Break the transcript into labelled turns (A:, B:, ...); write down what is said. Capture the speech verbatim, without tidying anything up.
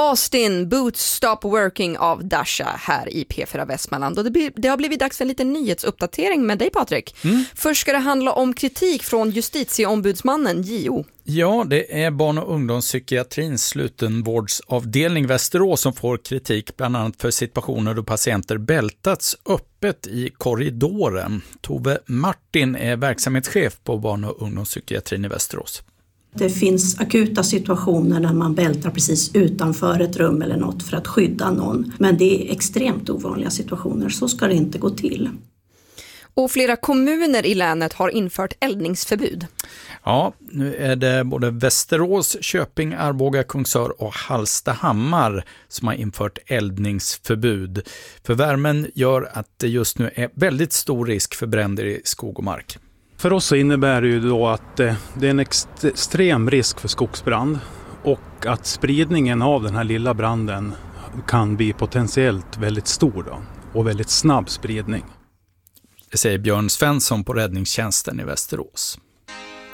A: Austin, Boots Stop Working av Dasha här i P fyra Västmanland. Och det, blir, det har blivit dags för en liten nyhetsuppdatering med dig, Patrik. Mm. Först ska det handla om kritik från justitieombudsmannen J O.
B: Ja, det är barn- och ungdomspsykiatrins slutenvårdsavdelning Västerås som får kritik bland annat för situationer då patienter bältats öppet i korridoren. Tove Martin är verksamhetschef på barn- och ungdomspsykiatrin i Västerås.
C: Det finns akuta situationer när man bältar precis utanför ett rum eller något för att skydda någon. Men det är extremt ovanliga situationer, så ska det inte gå till.
A: Och flera kommuner i länet har infört eldningsförbud.
B: Ja, nu är det både Västerås, Köping, Arboga, Kungsör och Hallstahammar som har infört eldningsförbud. För värmen gör att det just nu är väldigt stor risk för bränder i skog och mark.
D: För oss så innebär det ju då att det är en extrem risk för skogsbrand och att spridningen av den här lilla branden kan bli potentiellt väldigt stor då, och väldigt snabb spridning.
B: Det säger Björn Svensson på räddningstjänsten i Västerås.